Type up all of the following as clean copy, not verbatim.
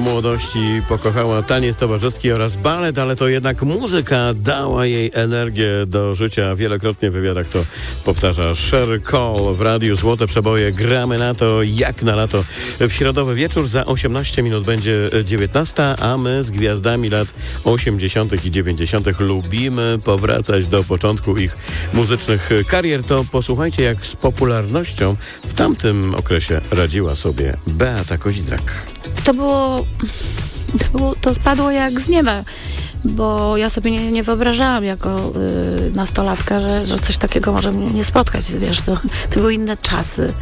młodości pokochała taniec towarzyski oraz balet, ale to jednak muzyka dała jej energię do życia. Wielokrotnie w wywiadach to powtarza Sherry Cole w radiu Złote Przeboje. Gramy na to jak na lato. W środowy wieczór za 18 minut będzie 19, a my z gwiazdami lat 80. i 90. lubimy powracać do początku ich muzycznych karier. To posłuchajcie, jak z popularnością w tamtym okresie radziła sobie Beata Kozidrak. To spadło jak z nieba, bo ja sobie nie wyobrażałam jako nastolatka, że coś takiego może mnie nie spotkać, wiesz, to były inne czasy.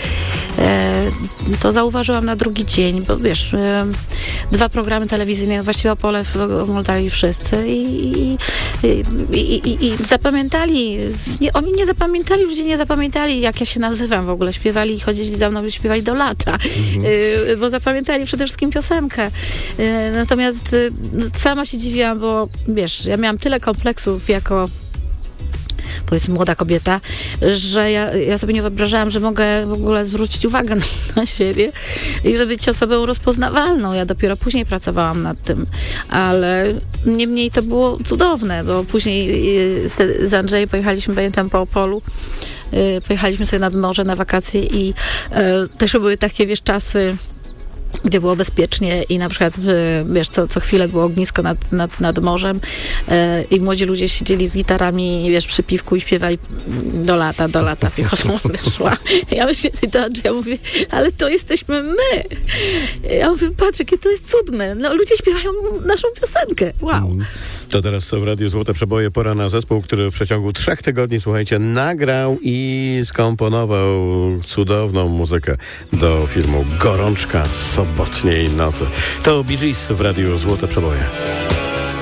To zauważyłam na drugi dzień, bo wiesz, 2 programy telewizyjne, właściwie Opole oglądali wszyscy i zapamiętali, oni nie zapamiętali, ludzie nie zapamiętali, jak ja się nazywam w ogóle, śpiewali i chodzili za mną, śpiewali do lata, bo zapamiętali przede wszystkim piosenkę. Natomiast sama się dziwiłam, bo wiesz, ja miałam tyle kompleksów jako powiedzmy młoda kobieta, że ja sobie nie wyobrażałam, że mogę w ogóle zwrócić uwagę na siebie i że być osobą rozpoznawalną. Ja dopiero później pracowałam nad tym, ale niemniej to było cudowne, bo później wtedy z Andrzejem pojechaliśmy, pamiętam, po Opolu. Pojechaliśmy sobie nad morze na wakacje i też były takie, wiesz, czasy, gdzie było bezpiecznie i na przykład, wiesz, co chwilę było ognisko nad morzem i młodzi ludzie siedzieli z gitarami, wiesz, przy piwku i śpiewali do lata, piechotą odeszła. Ja myślę do Andrzeja, mówię, ale to jesteśmy my. Ja mówię, patrz, jakie to jest cudne. No, ludzie śpiewają naszą piosenkę. Wow. To teraz w Radiu Złote Przeboje pora na zespół, który w przeciągu 3 tygodni, słuchajcie, nagrał i skomponował cudowną muzykę do filmu Gorączka sobotniej nocy. To Bee Gees w Radiu Złote Przeboje.